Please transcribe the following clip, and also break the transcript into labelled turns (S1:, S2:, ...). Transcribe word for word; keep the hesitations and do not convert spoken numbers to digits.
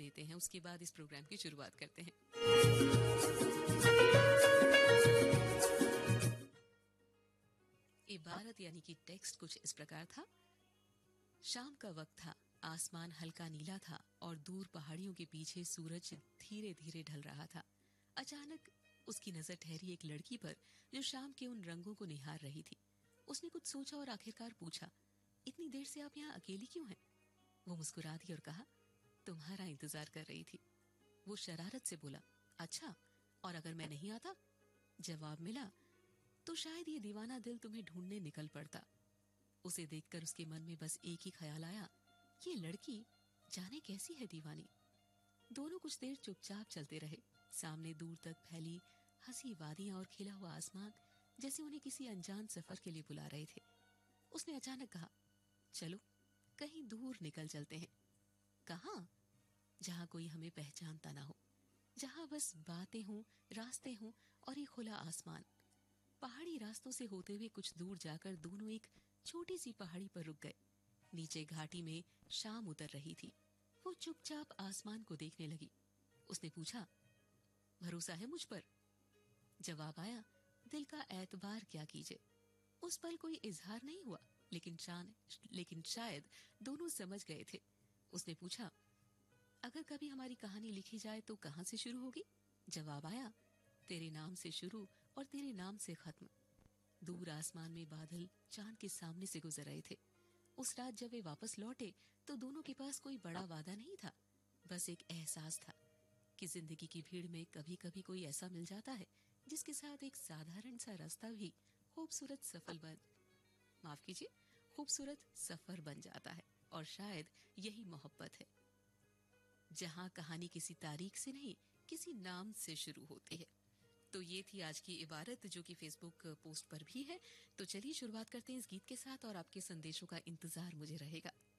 S1: लेते हैं, उसके बाद इस प्रोग्राम की शुरुआत करते हैं। इबारत यानी कि टेक्स्ट कुछ इस प्रकार था। शाम का वक्त था, आसमान हल्का नीला था और दूर पहाड़ियों के पीछे सूरज धीरे धीरे ढल रहा था। अचानक उसकी नजर ठहरी एक लड़की पर जो शाम के उन रंगों को निहार रही थी। उसने कुछ सोचा और आखिरकार पूछा, इतनी देर से आप यहाँ अकेली क्यों हैं? वो मुस्कुरा दी और कहा, तुम्हारा इंतजार कर रही थी। वो शरारत से बोला, अच्छा, और अगर मैं नहीं आता? जवाब मिला, तो शायद ये दीवाना दिल तुम्हें ढूंढने निकल पड़ता। उसे देखकर उसके मन में बस एक ही ख्याल आया, ये लड़की जाने कैसी है दीवानी। दोनों कुछ देर चुपचाप चलते रहे। सामने दूर तक फैली हंसी वादियां और खिला हुआ आसमान जैसे उन्हें किसी अनजान सफर के लिए बुला रहे थे। उसने अचानक कहा, चलो कहीं दूर निकल चलते हैं। कहाँ? जहाँ कोई हमें पहचानता ना हो, जहाँ बस बातें हों, रास्ते हों और एक खुला आसमान। पहाड़ी रास्तों से होते हुए कुछ दूर जाकर दोनों एक छोटी सी पहाड़ी पर रुक गए। नीचे घाटी में शाम उतर रही थी। वो चुपचाप आसमान को देखने लगी। उसने पूछा, भरोसा है मुझ पर? जवाब आया, दिल का एतबार क्या कीजिए। उस पल कोई इजहार नहीं हुआ, लेकिन शान लेकिन शायद दोनों समझ गए थे। उसने पूछा, अगर कभी हमारी कहानी लिखी जाए तो कहाँ से शुरू होगी? जवाब आया, तेरे नाम से शुरू और तेरे नाम से खत्म। दूर आसमान में बादल चांद के सामने से गुजर रहे थे। उस रात जब वे वापस लौटे तो दोनों के पास कोई बड़ा वादा नहीं था, बस एक एहसास था कि जिंदगी की भीड़ में कभी कभी कोई ऐसा मिल जाता है जिसके साथ एक साधारण सा रास्ता भी खूबसूरत सफल बन माफ कीजिए खूबसूरत सफर बन जाता है। और शायद यही मोहब्बत है, जहां कहानी किसी तारीख से नहीं, किसी नाम से शुरू होती है। तो ये थी आज की इबारत, जो कि फेसबुक पोस्ट पर भी है। तो चलिए शुरुआत करते हैं इस गीत के साथ और आपके संदेशों का इंतजार मुझे रहेगा।